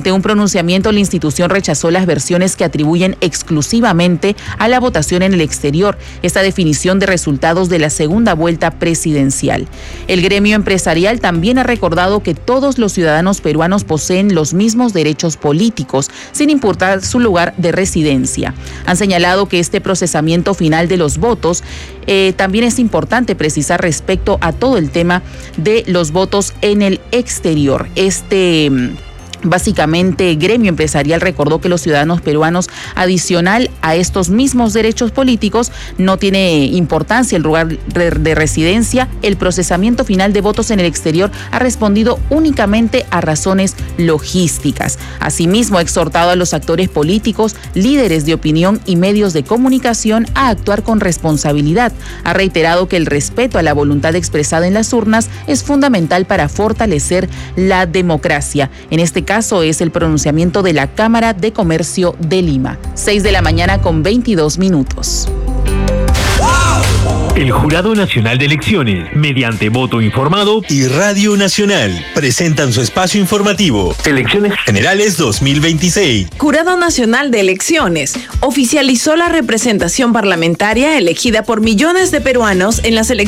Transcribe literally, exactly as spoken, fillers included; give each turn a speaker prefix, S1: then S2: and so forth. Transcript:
S1: Mediante un pronunciamiento, la institución rechazó las versiones que atribuyen exclusivamente a la votación en el exterior esta definición de resultados de la segunda vuelta presidencial. El gremio empresarial también ha recordado que todos los ciudadanos peruanos poseen los mismos derechos políticos, sin importar su lugar de residencia. Han señalado que este procesamiento final de los votos eh, también es importante precisar respecto a todo el tema de los votos en el exterior. Este Básicamente, gremio empresarial recordó que los ciudadanos peruanos, adicional a estos mismos derechos políticos, no tiene importancia el lugar de, de residencia. El procesamiento final de votos en el exterior ha respondido únicamente a razones logísticas. Asimismo, ha exhortado a los actores políticos, líderes de opinión y medios de comunicación a actuar con responsabilidad. Ha reiterado que el respeto a la voluntad expresada en las urnas es fundamental para fortalecer la democracia. En este caso es el pronunciamiento de la Cámara de Comercio de Lima. seis de la mañana con veintidós minutos.
S2: El Jurado Nacional de Elecciones, mediante voto informado,
S3: y Radio Nacional presentan su espacio informativo.
S2: Elecciones
S3: Generales dos mil veintiséis.
S4: Jurado Nacional de Elecciones oficializó la representación parlamentaria elegida por millones de peruanos en las elecciones